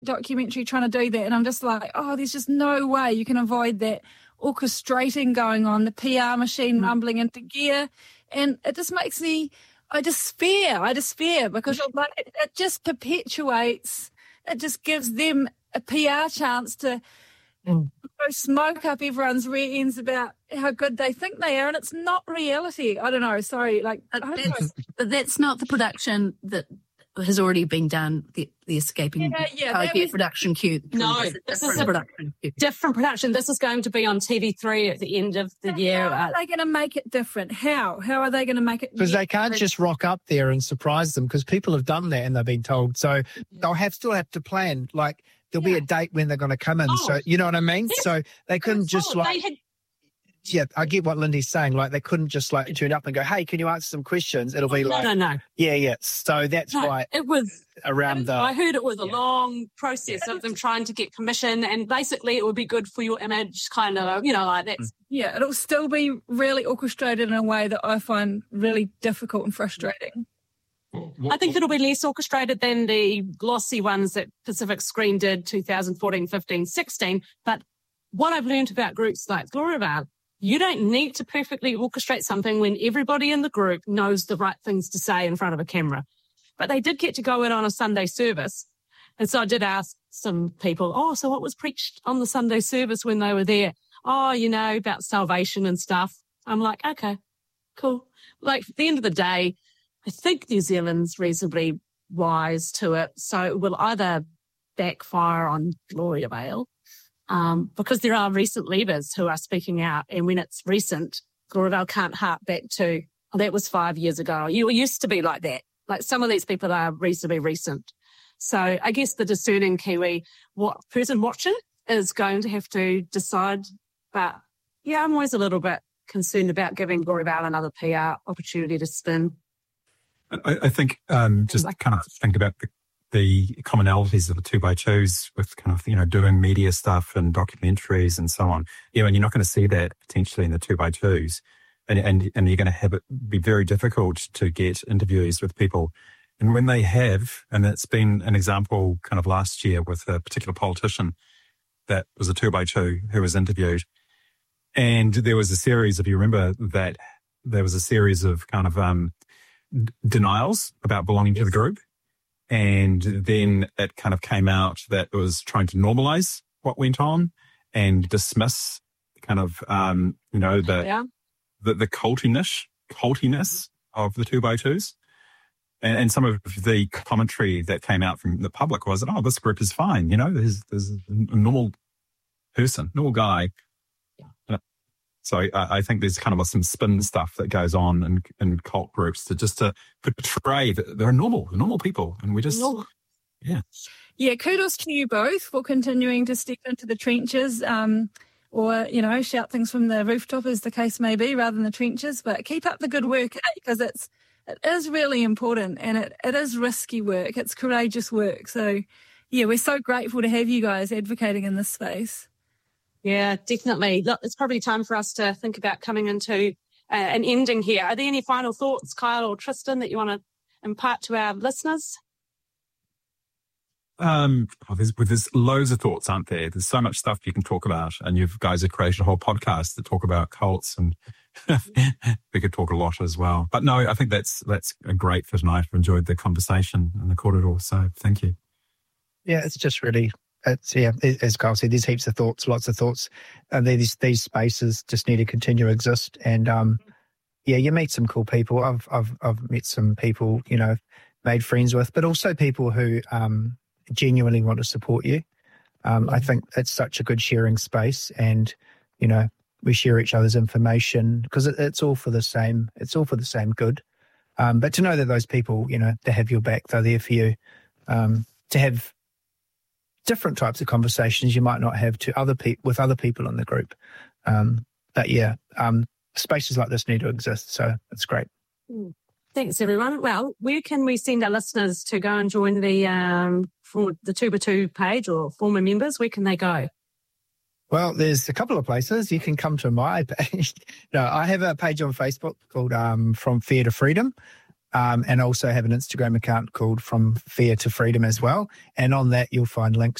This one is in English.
documentary trying to do that, and I'm just like, oh, there's just no way you can avoid that orchestrating going on, the PR machine rumbling into gear, and it just makes me, I despair because like, it just perpetuates, it just gives them a PR chance to go smoke up everyone's rear ends about how good they think they are, and it's not reality. I don't know, sorry. But that's not the production that has already been done, the Escaping production queue. No, this is a production queue. Different production. This is going to be on TV3 at the end of the year. How are they going to make it different? How are they going to make it? Because they can't just rock up there and surprise them, because people have done that and they've been told. So they'll still have to plan. Like, there'll be a date when they're going to come in. So, you know what I mean? Yes. So they couldn't just yeah, I get what Lindy's saying. Like, they couldn't just like turn up and go, hey, can you answer some questions? It'll be like, no. Yeah. So that's why it was around I heard it was a long process of them trying to get permission, and basically it would be good for your image, kind of, like that's. Yeah, it'll still be really orchestrated in a way that I find really difficult and frustrating. I think it'll be less orchestrated than the glossy ones that Pacific Screen did 2014, 15, 16. But what I've learned about groups like Gloriavale, you don't need to perfectly orchestrate something when everybody in the group knows the right things to say in front of a camera. But they did get to go in on a Sunday service. And so I did ask some people, so what was preached on the Sunday service when they were there? About salvation and stuff. I'm like, okay, cool. Like, at the end of the day, I think New Zealand's reasonably wise to it. So it will either backfire on Gloriavale, because there are recent leavers who are speaking out. And when it's recent, Gloriavale can't hark back to, that was 5 years ago. You used to be like that. Like, some of these people are reasonably recent. So I guess the discerning Kiwi, person watching is going to have to decide. But yeah, I'm always a little bit concerned about giving Gloriavale another PR opportunity to spin. I think just kind of think about the commonalities of the 2x2s with kind of, doing media stuff and documentaries and so on. And you're not going to see that potentially in the 2x2s. And you're going to have it be very difficult to get interviews with people. And when they have, and it's been an example kind of last year with a particular politician that was a 2x2 who was interviewed. And there was a series, if you remember, that there was a series of kind of denials about belonging to the group. And then it kind of came out that it was trying to normalize what went on and dismiss kind of, the cultiness of the 2x2s. And some of the commentary that came out from the public was, this group is fine. There's a normal person, normal guy. So I think there's kind of some spin stuff that goes on in cult groups to portray that they're normal people. And we just, Yeah, kudos to you both for continuing to step into the trenches, or, shout things from the rooftop, as the case may be, rather than the trenches. But keep up the good work, because it is really important, and it is risky work. It's courageous work. So, yeah, we're so grateful to have you guys advocating in this space. Yeah, definitely. Look, it's probably time for us to think about coming into an ending here. Are there any final thoughts, Kyle or Tristan, that you want to impart to our listeners? There's loads of thoughts, aren't there? There's so much stuff you can talk about, and you guys have created a whole podcast to talk about cults, and we could talk a lot as well. But no, I think that's great for tonight. I've enjoyed the conversation and the corridor, so thank you. Yeah, it's just really, as Kyle said, there's heaps of thoughts, lots of thoughts. These spaces just need to continue to exist, and you meet some cool people. I've met some people, made friends with, but also people who genuinely want to support you. I think it's such a good sharing space, and we share each other's information because it's all for the same. It's all for the same good. But to know that those people, they have your back, they're there for you. To have different types of conversations you might not have with other people in the group. But spaces like this need to exist, so it's great. Thanks, everyone. Well, where can we send our listeners to go and join the 2x2 page, or former members? Where can they go? Well, there's a couple of places. You can come to my page. No, I have a page on Facebook called From Fear to Freedom. and also have an Instagram account called From Fear to Freedom as well. And on that, you'll find links